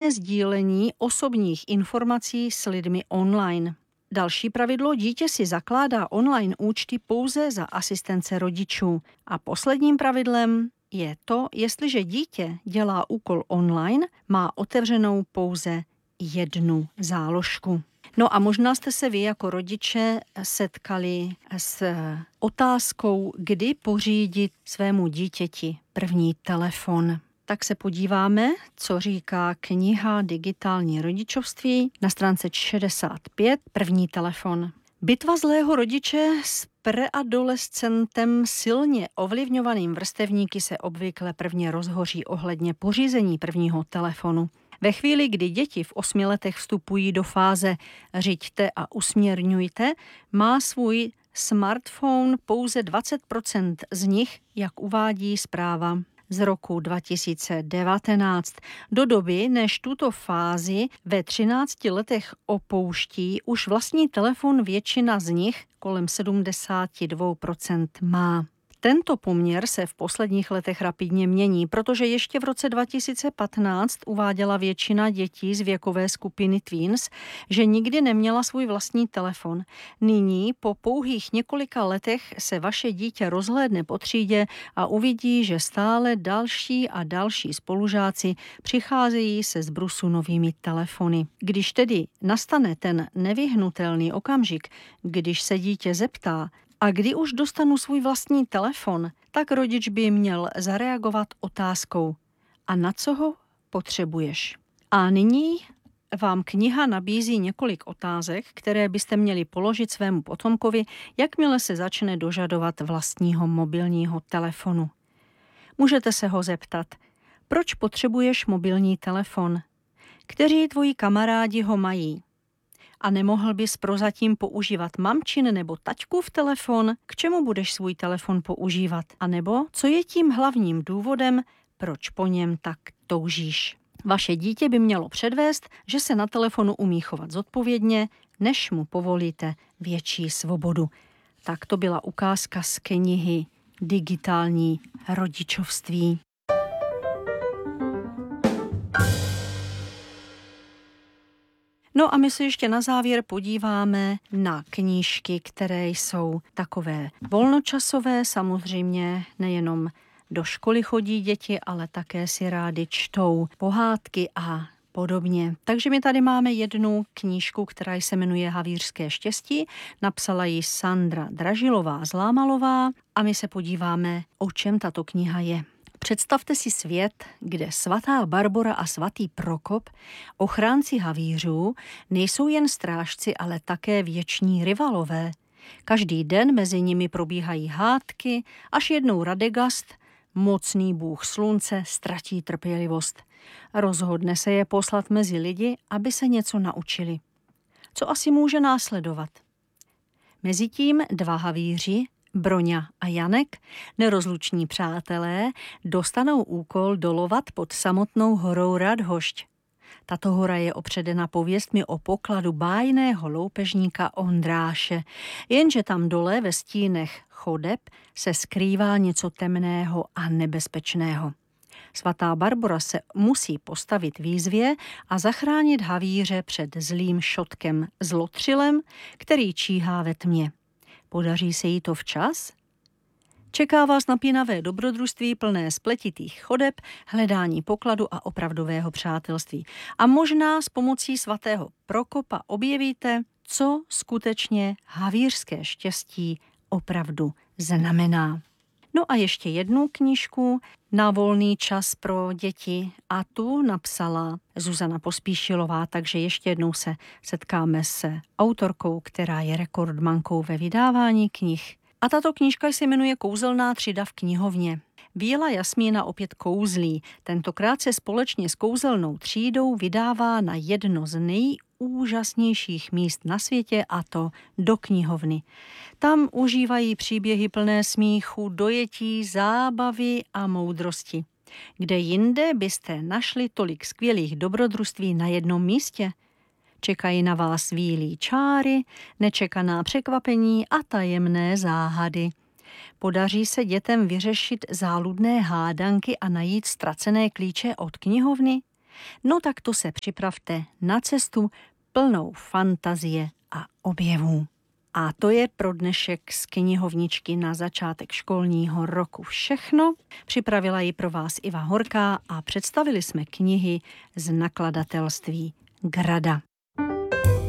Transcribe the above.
Vyhněme sdílení osobních informací s lidmi online. Další pravidlo: dítě si zakládá online účty pouze za asistence rodičů. A posledním pravidlem je to, jestliže dítě dělá úkol online, má otevřenou pouze jednu záložku. No a možná jste se vy jako rodiče setkali s otázkou, kdy pořídit svému dítěti první telefon. Tak se podíváme, co říká kniha Digitální rodičovství na stránce 65, první telefon. Bitva zlého rodiče s preadolescentem silně ovlivňovaným vrstevníky se obvykle prvně rozhoří ohledně pořízení prvního telefonu. Ve chvíli, kdy děti v 8 letech vstupují do fáze řiďte a usměrňujte, má svůj smartphone pouze 20% z nich, jak uvádí zpráva z roku 2019. Do doby, než tuto fázi ve 13 letech opouští, už vlastní telefon většina z nich, kolem 72%, má. Tento poměr se v posledních letech rapidně mění, protože ještě v roce 2015 uváděla většina dětí z věkové skupiny Tweens, že nikdy neměla svůj vlastní telefon. Nyní, po pouhých několika letech, se vaše dítě rozhlédne po třídě a uvidí, že stále další a další spolužáci přicházejí se zbrusu novými telefony. Když tedy nastane ten nevyhnutelný okamžik, když se dítě zeptá, a kdy už dostanu svůj vlastní telefon, tak rodič by měl zareagovat otázkou: a na co ho potřebuješ? A nyní vám kniha nabízí několik otázek, které byste měli položit svému potomkovi, jakmile se začne dožadovat vlastního mobilního telefonu. Můžete se ho zeptat: proč potřebuješ mobilní telefon? Kteří tvoji kamarádi ho mají? A nemohl bys prozatím používat mamčin nebo taťkův telefon? K čemu budeš svůj telefon používat? A nebo co je tím hlavním důvodem, proč po něm tak toužíš? Vaše dítě by mělo předvést, že se na telefonu umí chovat zodpovědně, než mu povolíte větší svobodu. Tak to byla ukázka z knihy Digitální rodičovství. No a my se ještě na závěr podíváme na knížky, které jsou takové volnočasové, samozřejmě nejenom do školy chodí děti, ale také si rádi čtou pohádky a podobně. Takže my tady máme jednu knížku, která se jmenuje Havířské štěstí, napsala ji Sandra Dražilová Zlámalová a my se podíváme, o čem tato kniha je. Představte si svět, kde svatá Barbora a svatý Prokop, ochránci havířů, nejsou jen strážci, ale také věční rivalové. Každý den mezi nimi probíhají hádky, až jednou Radegast, mocný bůh slunce, ztratí trpělivost. Rozhodne se je poslat mezi lidi, aby se něco naučili. Co asi může následovat? Mezitím dva havíři, Broňa a Janek, nerozluční přátelé, dostanou úkol dolovat pod samotnou horou Radhošť. Tato hora je opředena pověstmi o pokladu bájného loupežníka Ondráše, jenže tam dole ve stínech chodeb se skrývá něco temného a nebezpečného. Svatá Barbora se musí postavit výzvě a zachránit havíře před zlým šotkem Zlotřilem, který číhá ve tmě. Podaří se jí to včas? Čeká vás napínavé dobrodružství plné spletitých chodeb, hledání pokladu a opravdového přátelství. A možná s pomocí svatého Prokopa objevíte, co skutečně havířské štěstí opravdu znamená. No a ještě jednu knížku na volný čas pro děti a tu napsala Zuzana Pospíšilová, takže ještě jednou se setkáme s autorkou, která je rekordmankou ve vydávání knih. A tato knížka se jmenuje Kouzelná třída v knihovně. Bílá Jasmína opět kouzlí. Tentokrát se společně s kouzelnou třídou vydává na jedno z nejúžasnějších míst na světě, a to do knihovny. Tam užívají příběhy plné smíchu, dojetí, zábavy a moudrosti. Kde jinde byste našli tolik skvělých dobrodružství na jednom místě? Čekají na vás svílí čáry, nečekaná překvapení a tajemné záhady. Podaří se dětem vyřešit záludné hádanky a najít ztracené klíče od knihovny? No tak to se připravte na cestu plnou fantazie a objevů. A to je pro dnešek z knihovničky na začátek školního roku všechno. Připravila ji pro vás Iva Horká a představili jsme knihy z nakladatelství Grada.